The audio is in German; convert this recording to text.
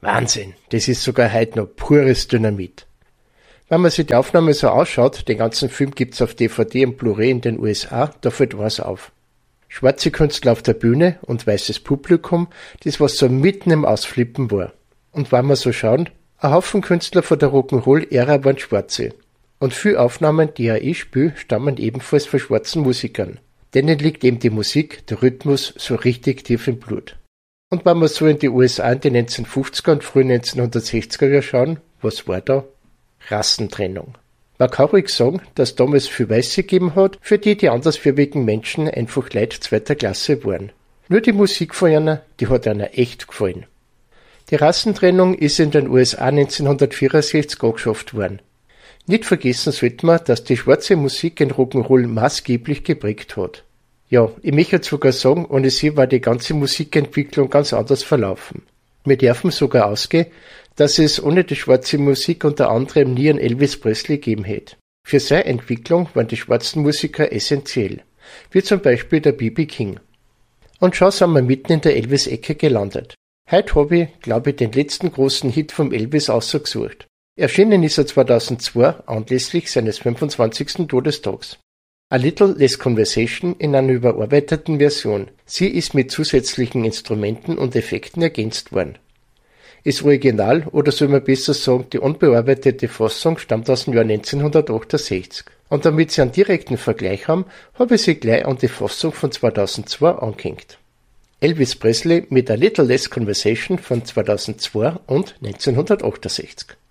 Wahnsinn, das ist sogar heute noch pures Dynamit. Wenn man sich die Aufnahme so ausschaut, den ganzen Film gibt's auf DVD und Blu-ray in den USA, da fällt was auf. Schwarze Künstler auf der Bühne und weißes Publikum, das was so mitten im Ausflippen war. Und wenn wir so schauen, ein Haufen Künstler von der Rock'n'Roll-Ära waren Schwarze. Und viele Aufnahmen, die ich spiele, stammen ebenfalls von schwarzen Musikern. Denen liegt eben die Musik, der Rhythmus so richtig tief im Blut. Und wenn wir so in die USA in die 1950er und frühen 1960er Jahre schauen, was war da? Rassentrennung. Man kann ruhig sagen, dass damals viel Weiße gegeben hat, für die andersfarbigen Menschen einfach Leute zweiter Klasse waren. Nur die Musik von einer, die hat einer echt gefallen. Die Rassentrennung ist in den USA 1964 angeschafft worden. Nicht vergessen sollte man, dass die schwarze Musik den Rock'n'Roll maßgeblich geprägt hat. Ja, ich möchte sogar sagen, ohne sie war die ganze Musikentwicklung ganz anders verlaufen. Wir dürfen sogar ausgehen, dass es ohne die schwarze Musik unter anderem nie einen Elvis Presley gegeben hätte. Für seine Entwicklung waren die schwarzen Musiker essentiell, wie zum Beispiel der B.B. King. Und schon sind wir mitten in der Elvis-Ecke gelandet. Heute habe ich, glaube ich, den letzten großen Hit vom Elvis ausgesucht. Erschienen ist er 2002 anlässlich seines 25. Todestags. A Little Less Conversation in einer überarbeiteten Version. Sie ist mit zusätzlichen Instrumenten und Effekten ergänzt worden. Das Original, oder soll man besser sagen, die unbearbeitete Fassung stammt aus dem Jahr 1968. Und damit Sie einen direkten Vergleich haben, habe ich sie gleich an die Fassung von 2002 angehängt. Elvis Presley mit A Little Less Conversation von 2002 und 1968.